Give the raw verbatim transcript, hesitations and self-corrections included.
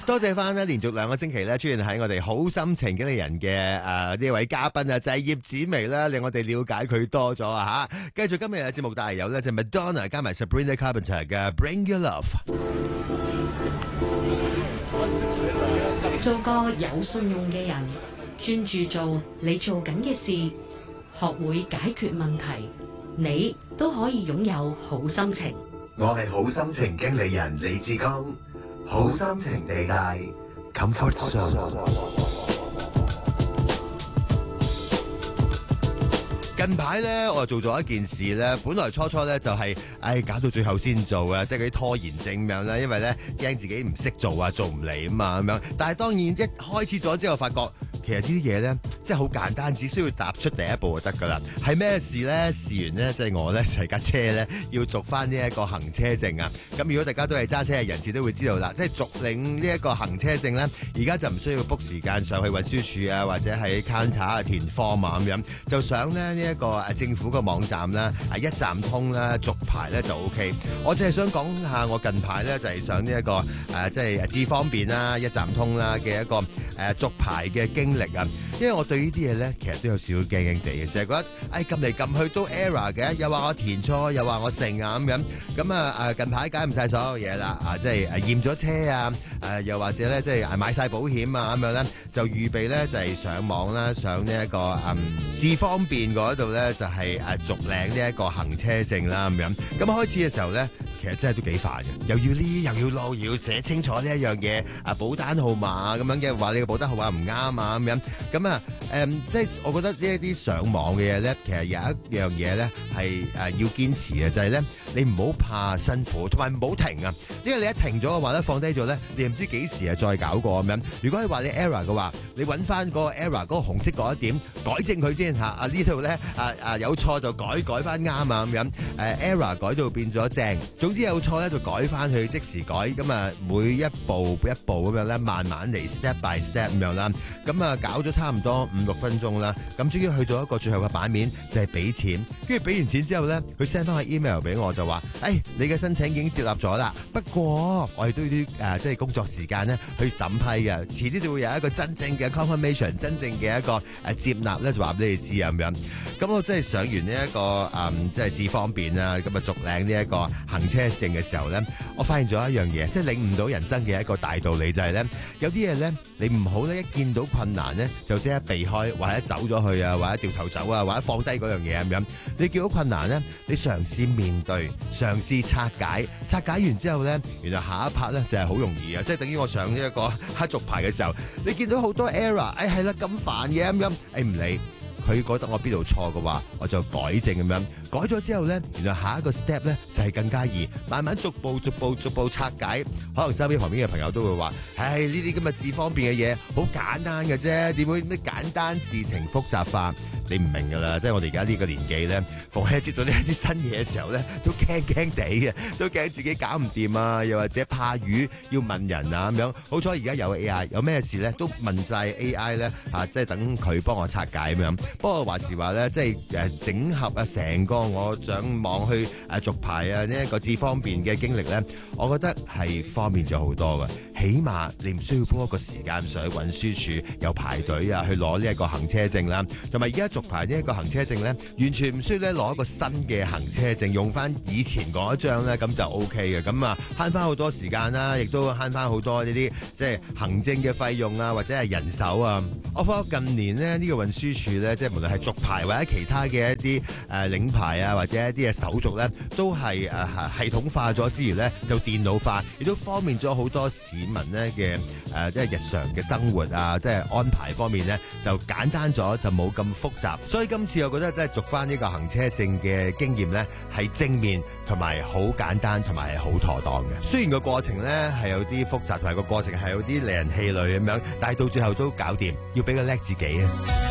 多謝翻咧，連續兩個星期咧出現喺我哋好心情經理人嘅誒呢位嘉賓啊，就係葉子薇啦，令我哋了解佢多咗啊吓。繼續今日嘅節目大有咧，就係 Madonna 加埋 Sabrina Carpenter 嘅 Bring Your Love。 做個有信用嘅人，專注做你做緊嘅事，學會解決問題，你都可以擁有好心情。 我係好心情經理人李志剛，好心情地帶 Comfort Zone。 近排咧，我做咗一件事咧，本來初初咧就係、是，唉，搞到最後先做啊，即係嗰啲拖延症咁樣啦，因為咧驚自己唔識做啊，做唔嚟啊嘛咁樣。但係當然一開始咗之後，發覺其實呢啲嘢咧，即係好簡單，只需要踏出第一步就得噶啦。係咩事咧？事緣咧，即係我咧成架車咧要續翻呢一個行車證啊。咁如果大家都係揸車嘅人士都會知道啦，即係續領呢一個行車證咧，而家就唔需要 book 時間上去運輸署啊，或者喺 counter 啊填 form 啊咁樣，就上咧呢一個誒政府個網站啦，啊一站通啦，續牌咧就 O K。我淨係想講下我近排咧就係上呢一個誒即係智方便啦，一站通啦嘅一個誒續牌嘅經歷啊。因為我對呢啲嘢咧，其實都有少少驚驚地嘅，成日覺得誒撳嚟撳去都 error 嘅，又話我填錯，又話我剩啊咁樣。咁啊誒近排解唔晒所有嘢啦，啊即係誒驗咗車啊，誒又或者咧即係買晒保險啊咁樣咧，就預備咧就係上網啦，上呢一個誒智方便嗰度咧就係誒續領呢一個行車證啦咁樣。咁開始嘅時候咧，其實真係都幾煩嘅，又要呢又要路，又要寫清楚呢一樣嘢啊保單號碼咁樣嘅，話你個保單號碼唔啱啊咁樣。咁啊誒，即係我覺得呢一啲上網嘅嘢咧，其實有一樣嘢咧係誒要堅持嘅，就係咧你唔好怕辛苦，同埋唔好停啊！因為你一停咗嘅話咧，放低咗咧，你唔知幾時啊再搞過咁樣。如果係話你 error 嘅話，你揾翻嗰個 error 嗰個紅色嗰一點，改正佢先嚇。啊呢度咧啊啊有錯就改改翻啱啊咁樣。誒 error 改到變咗正，總之有錯咧就改翻去，即時改。咁啊每一步一步咁樣咧，慢慢嚟 step by step 咁樣啦。咁啊搞咗差唔多五六分鐘啦，咁終於去到一個最後嘅版面，就係俾錢。跟住俾完錢之後咧，佢 send 翻個 email 俾我，就話：誒你嘅申請已經接納咗啦，不過我哋都要啲誒即係工作時間咧去審批嘅，遲啲就會有一個真正嘅 confirmation， 真正嘅一個誒接納咧，就話俾你知啊咁樣。咁我真係上完呢一個誒即係智方便啊，咁啊續領呢一個行車證嘅時候咧，我發現咗一樣嘢，即係領悟到人生嘅一個大道理，就係咧有啲嘢咧你唔好咧一見到困難咧就即刻避開，或者走咗去啊，或者掉頭走啊，或者放低嗰樣嘢咁樣。你見到困難咧，你嘗試面對，嘗試拆解，拆解完之後咧，原來下一 part 咧就係好容易啊！即係等於我上呢一個黑續牌嘅時候，你見到好多 error，誒係啦咁煩嘅咁樣，誒唔理。佢覺得我邊度錯嘅話，我就改正咁樣。改咗之後咧，原來下一個 step 咧就係更加易，慢慢逐步逐步逐步拆解。可能身邊旁邊嘅朋友都會話：唉，呢啲咁嘅智方便嘅嘢好簡單嘅啫，點會咩簡單事情複雜化？你唔明㗎啦，即係我哋而家呢個年紀咧，逢係接到呢一啲新嘢嘅時候咧，都驚驚地嘅，都驚自己搞唔掂啊，又或者怕魚要問人啊咁樣。好彩而家有 A I， 有咩事咧都問晒 A I 咧啊，即係等佢幫我拆解咁樣。不過話時話咧，即係誒整合啊，成個我上網去誒續牌啊呢一個智方便嘅經歷咧，我覺得係方便咗好多嘅。起碼你唔需要煲一個時間上去運輸署又排隊啊，去攞呢一個行車證啦。同埋而家續牌呢一個行車證咧，完全唔需要咧攞一個新嘅行車證，用翻以前嗰一張咧，咁就 O K 嘅。咁啊慳翻好多時間啦，亦都慳翻好多呢啲即係行政嘅費用啊，或者係人手啊。我發覺近年咧呢、這個運輸署咧，即係無論係續牌或者其他嘅一啲誒、呃、領牌啊，或者一啲嘅手續咧，都係誒、呃、系統化咗之餘咧，就電腦化，亦都方便咗好多市民咧嘅誒即係日常嘅生活啊，即係安排方面咧就簡單咗，就冇咁複雜。所以今次我覺得即係續翻呢個行車證嘅經驗咧，係正面同埋好簡單同埋係好妥當嘅。雖然個過程咧係有啲複雜，同埋個過程係有啲令人氣餒咁樣，但係到最後都搞掂，要俾個叻自己啊！